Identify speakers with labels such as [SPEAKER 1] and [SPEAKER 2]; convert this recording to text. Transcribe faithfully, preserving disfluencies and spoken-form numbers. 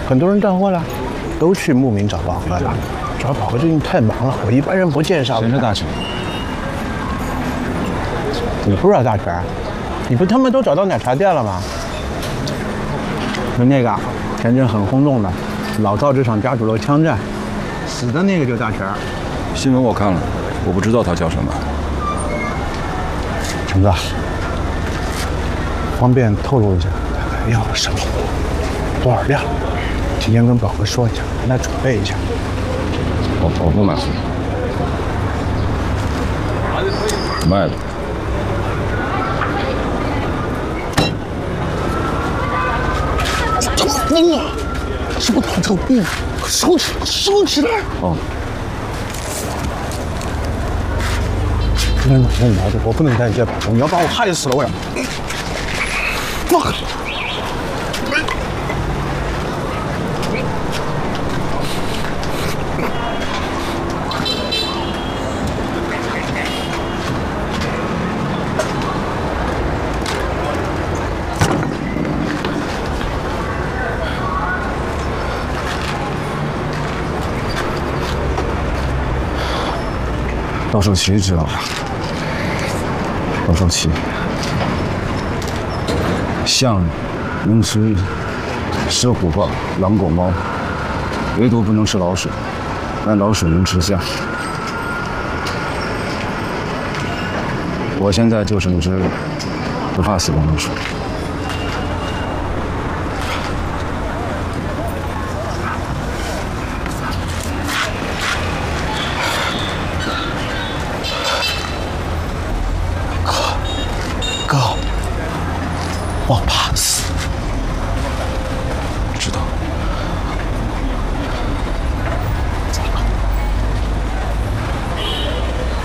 [SPEAKER 1] 很多人干活了，都去牧民找王八了。找宝哥最近太忙了，我一般人不介绍。
[SPEAKER 2] 谁是大权？
[SPEAKER 1] 你不知道大权？你不他们都找到奶茶店了吗？就那个前阵很轰动的老造纸厂家属楼枪战，死的那个就大权。
[SPEAKER 2] 新闻我看了，我不知道他叫什么。
[SPEAKER 1] 橙子，方便透露一下大概要什么，多少量？提前跟宝哥说一下，让他准备一下。
[SPEAKER 2] 我我不买，卖了。
[SPEAKER 1] 疯了！什么糖尿病？收起，收起来！
[SPEAKER 2] 哦。
[SPEAKER 1] 今天脑子毛病，我不能带你接宝哥，你要把我害死了，我要。放开！
[SPEAKER 2] 赵寿奇知道吧？赵寿奇，象能吃蛇虎豹、狼狗猫，唯独不能吃老鼠，但老鼠能吃象。我现在就是那只不怕死的老鼠。